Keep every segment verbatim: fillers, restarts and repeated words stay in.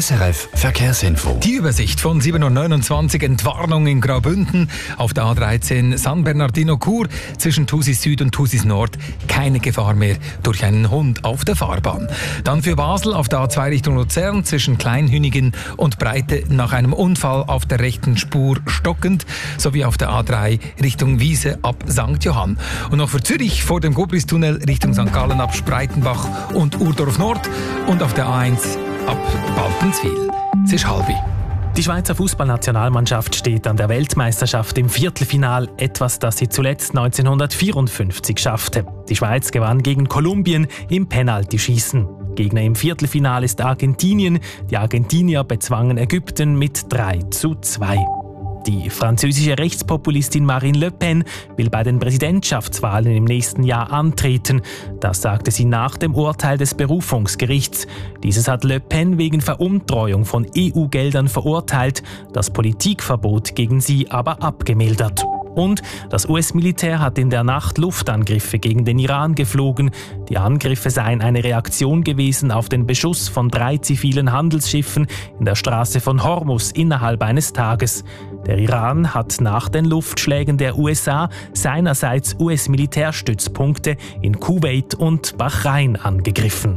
S R F Verkehrsinfo. Die Übersicht von sieben Uhr neunundzwanzig, Entwarnung in Graubünden. Auf der A dreizehn San Bernardino Chur zwischen Thusis Süd und Thusis Nord keine Gefahr mehr durch einen Hund auf der Fahrbahn. Dann für Basel auf der A zwei Richtung Luzern zwischen Kleinhünigen und Breite nach einem Unfall auf der rechten Spur stockend, sowie auf der A drei Richtung Wiese ab Sankt Johann. Und noch für Zürich vor dem Gobristunnel Richtung Sankt Gallen ab Spreitenbach und Urdorf Nord und auf der A eins ab Baltenswil. Es ist halb. Die Schweizer Fußballnationalmannschaft steht an der Weltmeisterschaft im Viertelfinal, etwas, das sie zuletzt neunzehnhundertvierundfünfzig schaffte. Die Schweiz gewann gegen Kolumbien im Penaltyschießen. Gegner im Viertelfinal ist Argentinien. Die Argentinier bezwangen Ägypten mit drei zu zwei. Die französische Rechtspopulistin Marine Le Pen will bei den Präsidentschaftswahlen im nächsten Jahr antreten. Das sagte sie nach dem Urteil des Berufungsgerichts. Dieses hat Le Pen wegen Veruntreuung von E U-Geldern verurteilt, das Politikverbot gegen sie aber abgemildert. Und das U S-Militär hat in der Nacht Luftangriffe gegen den Iran geflogen. Die Angriffe seien eine Reaktion gewesen auf den Beschuss von drei zivilen Handelsschiffen in der Straße von Hormuz innerhalb eines Tages. Der Iran hat nach den Luftschlägen der U S A seinerseits U S-Militärstützpunkte in Kuwait und Bahrain angegriffen.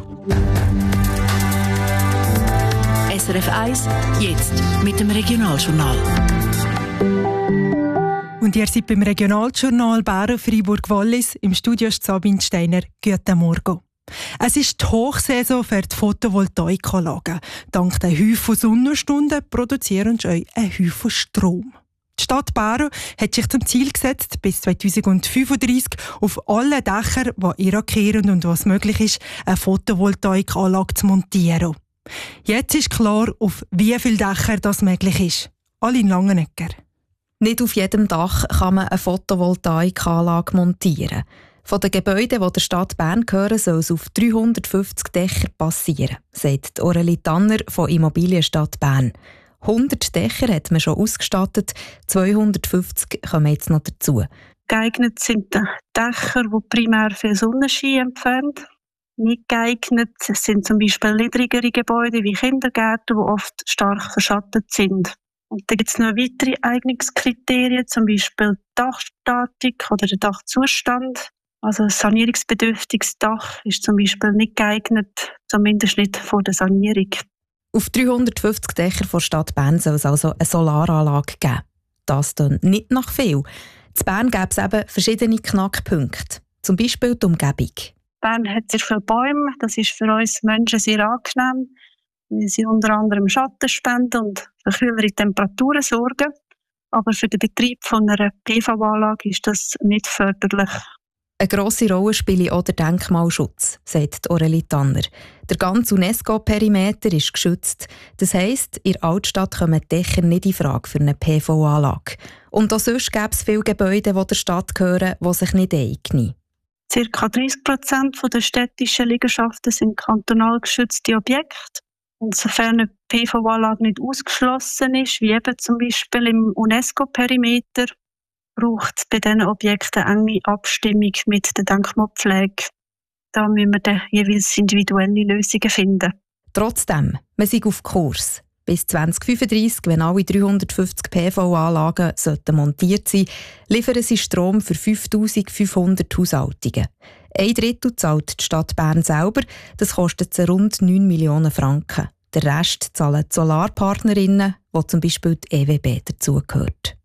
S R F eins, jetzt mit dem Regionaljournal. Und ihr seid beim Regionaljournal Bären-Freiburg-Wallis. Im Studio ist Sabine Steiner. Guten Morgen. Es ist die Hochsaison für die Photovoltaikanlagen. Dank der Häufen Sonnenstunden produzieren sie euch einen Haufen Strom. Die Stadt Bären hat sich zum Ziel gesetzt, bis zweitausendfünfunddreissig auf allen Dächern, die irradieren und was möglich ist, eine Photovoltaikanlage zu montieren. Jetzt ist klar, auf wie viele Dächer das möglich ist. Alle in Langenegger. Nicht auf jedem Dach kann man eine Photovoltaikanlage montieren. Von den Gebäuden, die der Stadt Bern gehören, soll es auf dreihundertfünfzig Dächer passieren, sagt Aurelie Tanner von Immobilienstadt Bern. hundert Dächer hat man schon ausgestattet, zweihundertfünfzig kommen jetzt noch dazu. Geeignet sind Dächer, die primär viel Sonnenschein empfangen. Nicht geeignet sind zum Beispiel niedrigere Gebäude wie Kindergärten, die oft stark verschattet sind. Und dann gibt es noch weitere Eignungskriterien, zum Beispiel die Dachstatik oder der Dachzustand. Also ein sanierungsbedürftiges Dach ist zum Beispiel nicht geeignet, zumindest nicht vor der Sanierung. Auf dreihundertfünfzig Dächer der Stadt Bern soll es also eine Solaranlage geben. Das dann nicht nach viel. In Bern gäbe es eben verschiedene Knackpunkte, zum Beispiel die Umgebung. Bern hat sehr viele Bäume, das ist für uns Menschen sehr angenehm, weil sie unter anderem Schatten spenden und für kühlere Temperaturen sorgen. Aber für den Betrieb von einer P V-Anlage ist das nicht förderlich. Eine grosse Rolle spielt auch der Denkmalschutz, sagt Aurelie Tanner. Der ganze UNESCO-Perimeter ist geschützt. Das heisst, in der Altstadt kommen die Dächer nicht in Frage für eine P V-Anlage. Und auch sonst gäbe es viele Gebäude, die der Stadt gehören, die sich nicht eignen. Circa dreissig Prozent der städtischen Liegenschaften sind kantonal geschützte Objekte. Und sofern eine P V-Anlage nicht ausgeschlossen ist, wie eben zum Beispiel im UNESCO-Perimeter, braucht es bei diesen Objekten enge Abstimmung mit der Denkmalpflege. Da müssen wir dann jeweils individuelle Lösungen finden. Trotzdem, man sei auf Kurs. Bis zweitausendfünfunddreissig, wenn alle dreihundertfünfzig P V-Anlagen montiert sein sollten, liefern sie Strom für fünftausendfünfhundert Haushaltungen. Ein Drittel zahlt die Stadt Bern selber, das kostet sie rund neun Millionen Franken. Der Rest zahlen die Solarpartnerinnen, wo zum Beispiel die E W B dazugehört.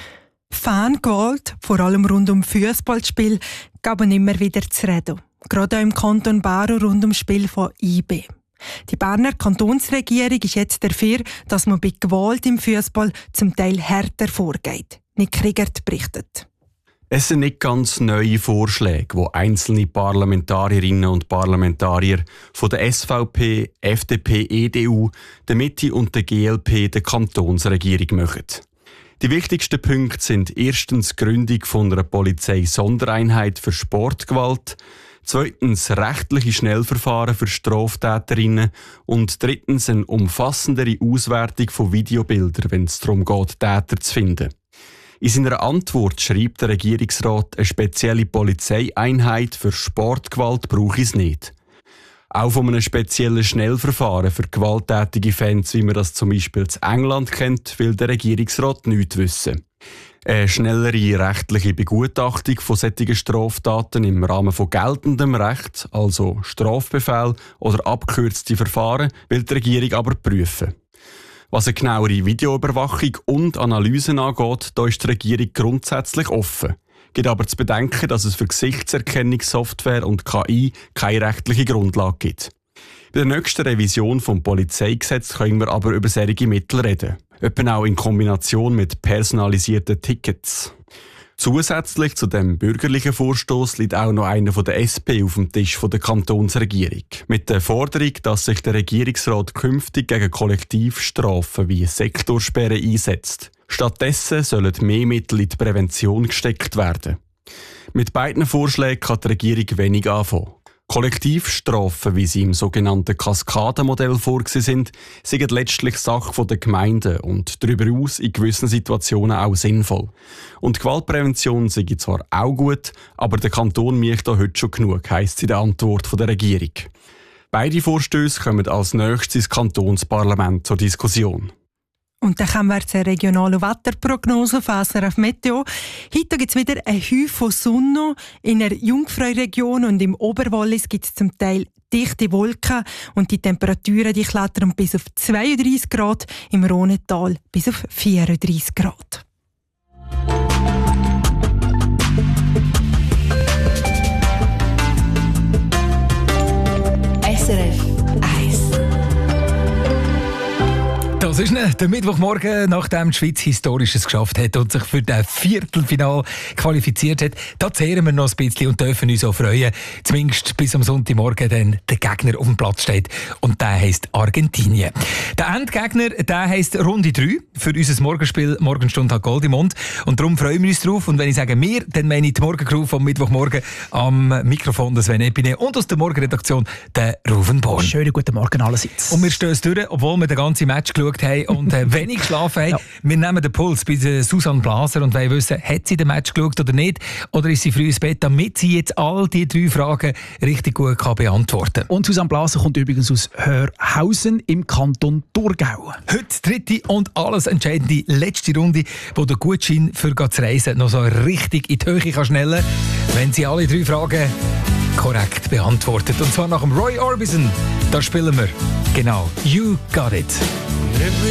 Fangewalt, vor allem rund um Fußballspiel, geben immer wieder zu reden. Gerade auch im Kanton Bern rund ums Spiel von I B. Die Berner Kantonsregierung ist jetzt dafür, dass man bei Gewalt im Fußball zum Teil härter vorgeht. Nick Kriegert berichtet. Es sind nicht ganz neue Vorschläge, die einzelne Parlamentarierinnen und Parlamentarier von der S V P, F D P, E D U, der Mitte und der G L P der Kantonsregierung machen. Die wichtigsten Punkte sind erstens die Gründung von einer Polizei-Sondereinheit für Sportgewalt, zweitens rechtliche Schnellverfahren für Straftäterinnen und drittens eine umfassendere Auswertung von Videobildern, wenn es darum geht, Täter zu finden. In seiner Antwort schreibt der Regierungsrat, eine spezielle Polizeieinheit für Sportgewalt brauche es nicht. Auch von einem speziellen Schnellverfahren für gewalttätige Fans, wie man das zum Beispiel in England kennt, will der Regierungsrat nichts wissen. Eine schnellere rechtliche Begutachtung von solchen Straftaten im Rahmen von geltendem Recht, also Strafbefehl oder abgekürzte Verfahren, will die Regierung aber prüfen. Was eine genauere Videoüberwachung und Analysen angeht, da ist die Regierung grundsätzlich offen. Gibt aber zu bedenken, dass es für Gesichtserkennungssoftware und K I keine rechtliche Grundlage gibt. Bei der nächsten Revision des Polizeigesetzes können wir aber über solche Mittel reden. Etwa auch in Kombination mit personalisierten Tickets. Zusätzlich zu dem bürgerlichen Vorstoß liegt auch noch einer von der S P auf dem Tisch der Kantonsregierung. Mit der Forderung, dass sich der Regierungsrat künftig gegen Kollektivstrafen wie Sektorsperren einsetzt. Stattdessen sollen mehr Mittel in die Prävention gesteckt werden. Mit beiden Vorschlägen kann die Regierung wenig anfangen. Kollektivstrafen, wie sie im sogenannten Kaskadenmodell vorgesehen sind, sind letztlich Sache der Gemeinden und darüber hinaus in gewissen Situationen auch sinnvoll. Und Gewaltprävention sei zwar auch gut, aber der Kanton macht da heute schon genug, heisst es in der Antwort der Regierung. Beide Vorstöße kommen als nächstes ins Kantonsparlament zur Diskussion. Und dann kommen wir zur regionalen Wetterprognose von S R F Meteo. Heute gibt es wieder ein Häuf von Sonne in der Jungfrauregion und im Oberwallis gibt es zum Teil dichte Wolken und die Temperaturen die klettern bis auf zweiunddreissig Grad, im Rhonetal bis auf vierunddreissig Grad. S R F eins. Das ist ne, der Mittwochmorgen, nachdem die Schweiz Historisches geschafft hat und sich für das Viertelfinale qualifiziert hat. Da zehren wir noch ein bisschen und dürfen uns auch freuen. Zumindest bis am Sonntagmorgen dann der Gegner auf dem Platz steht. Und der heisst Argentinien. Der Endgegner, der heisst Runde drei für unser Morgenspiel «Morgenstunde hat Gold im Mund». Und darum freuen wir uns drauf. Und wenn ich sage «wir», dann meine ich die Morgencrew vom Mittwochmorgen am Mikrofon, das Sven Epine, und aus der Morgenredaktion der Ruven Born. Schönen guten Morgen allerseits. Und wir stehen durch, obwohl wir den ganzen Match geschaut haben und äh, wenig geschlafen haben. Ja. Wir nehmen den Puls bei der Susanne Blaser und wollen wissen, hat sie den Match geschaut oder nicht? Oder ist sie früh ins Bett, damit sie jetzt all die drei Fragen richtig gut kann beantworten kann. Und Susanne Blaser kommt übrigens aus Hörhausen im Kanton Thurgau. Heute dritte und alles entscheidende letzte Runde, wo der Gutschein für zu reisen noch so richtig in die Höhe kann schnellen, wenn sie alle drei Fragen korrekt beantwortet. Und zwar nach dem Roy Orbison. Da spielen wir genau You Got It.